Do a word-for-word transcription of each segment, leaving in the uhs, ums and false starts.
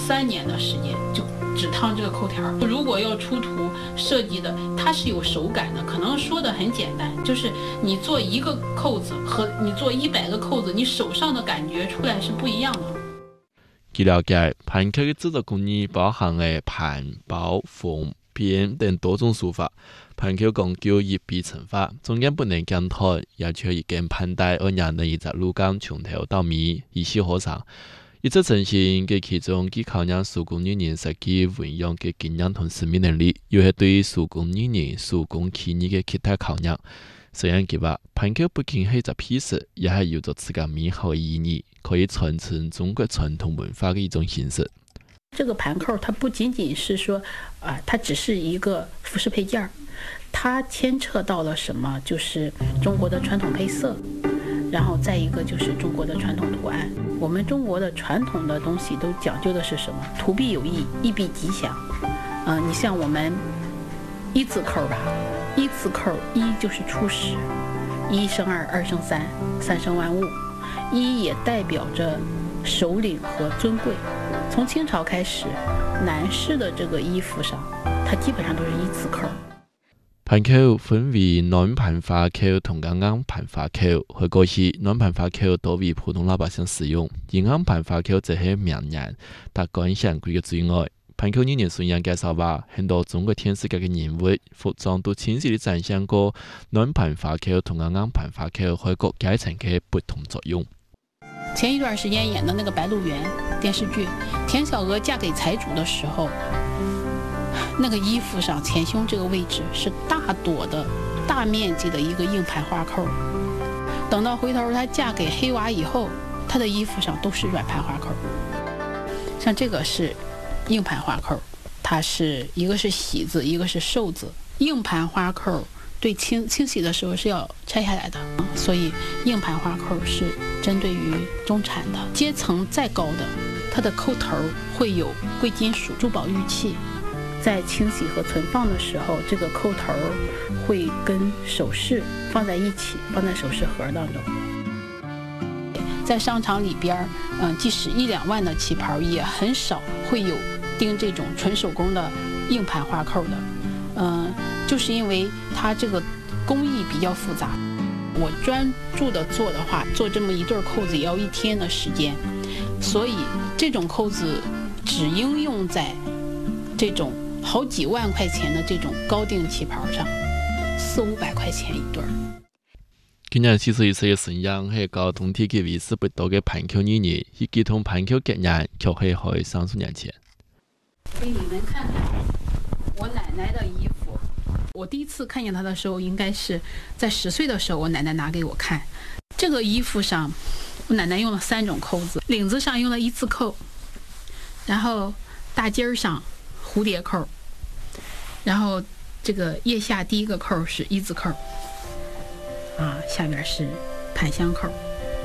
三年的时间就只烫这个扣条。如果要出图设计的，它是有手感的，可能说的很简单，就是你做一个扣子和你做一百个扣子，你手上的感觉出来是不一样的。 据了解，盘扣的制作工艺包含了盘、包、缝、编等多种手法。盘扣讲究一笔成法，中间不能间断，要求一根盘带而让人一只路杆从头到尾一气呵成。一直呈现给其中既考验手工艺人实际运用的经验同使命能力，又是对手工艺人手工企业的其他考验。虽然佢話盤扣不僅係一隻披飾，也係有着自己美好的意義，可以傳承中國傳統文化的一種形式。 這個盤扣它不僅僅是說啊、呃，它只是一個服飾配件，它牽扯到了什麼？就是中國的傳統配色，然後再一個就是中國的傳統圖案。我們中國的傳統的東西都講究的是什麼？圖必有意，意必吉祥。嗯、呃，你像我們一字扣吧，一字扣一就是初始，一生二，二生三，三生萬物。一也代表着首領和尊貴。從清朝開始，男士的這個衣服上，它基本上都是一字扣。 盤扣分為暖盤花扣同硬盤花扣，或過去暖盤花扣多為普通老百姓使用，而硬盤花扣則係名人達觀賞佢嘅最愛。盤扣藝人孫楊介紹話，很多中國電視劇嘅人物服裝都清晰地展現過暖盤花扣同硬盤花扣喺各階層嘅不同作用。 前一段時間演的那個《白鹿原》電視劇，田小娥嫁給財主的時候，那個衣服上前胸這個位置是大朵的大面積的一個硬盤花扣。等到回頭她嫁給黑娃以後，她的衣服上都是軟盤花扣。像這個是硬盤花扣，它是一個是喜字，一個是壽字。硬盤花扣對清清洗的時候是要拆下來的，所以硬盤花扣是針對於中產的階層再高的，它的扣頭會有貴金屬、珠寶玉器。在清洗和存放的時候，這個扣頭會跟首飾放在一起，放在首飾盒當中。在商場裡邊，嗯，即使一兩萬的旗袍，也很少會有釘這種純手工的硬盤花扣的。嗯，就是因為它這個工藝比較複雜，我專注的做的話，做這麼一對扣子也要一天的時間，所以這種扣子只應用在這種好幾萬塊錢的這種高定旗袍上，四五百塊錢一對。 今年四十一歲嘅孫楊係個同體嘅為數不多嘅盤扣藝人，以及同盤扣結緣，卻係喺三十年前。 給你們看看我奶奶的衣服，我第一次看見她的時候，應該是在十歲的時候，我奶奶拿給我看。這個衣服上，我奶奶用了三種扣子，領子上用了一字扣，然後大襟上蝴蝶扣，然後這個腋下第一個扣是一字扣，啊，下邊是盤香扣，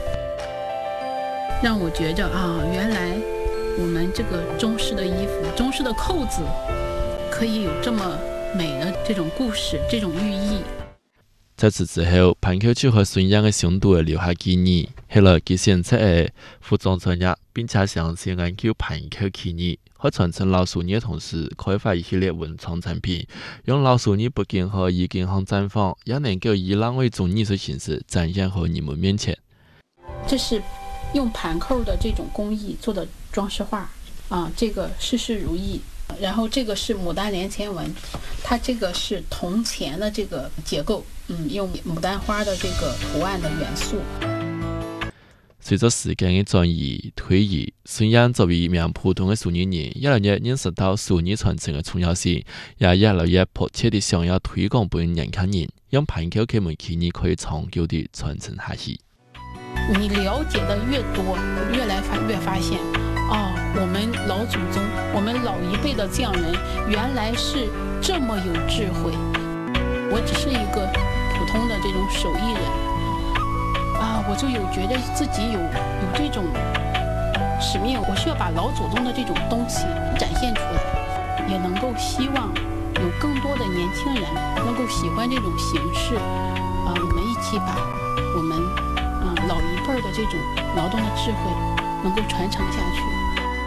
讓我覺着啊，原來我們這個中式的衣服，中式的扣子可以有這麼美的這種故事，這種寓意。 在此之後，盤扣就和孫楊嘅兄弟留下紀念，後來佢選擇嘅服裝專業，並且詳細研究盤扣企業，可傳承老手藝嘅同時，開發一系列文創產品，用老手藝不僅可以健康綻放，也能夠以浪為種藝術形式展現喺你們面前。 這是用盤扣的這種工藝做的裝飾畫啊，這個事事如意。然後這個是牡丹連錢紋，它這個是銅錢的這個結構，嗯，用牡丹花的這個圖案的元素。 隨着時間嘅轉移推移，孫楊作為一名普通嘅手藝人，越來越認識到手藝傳承嘅重要性，也越來越迫切地想要推廣俾年輕人，讓盤扣佢們企業可以長久地傳承下去。 你了解的越多，越來發越發現。哦，我們老祖宗，我們老一輩的匠人，原來是這麼有智慧。我只是一個普通的這種手藝人，啊，我就有覺得自己有有這種使命，我需要把老祖宗的這種東西展現出來，也能夠希望有更多的年輕人能夠喜歡這種形式，啊，我們一起把我們啊老一輩的這種勞動的智慧能夠傳承下去。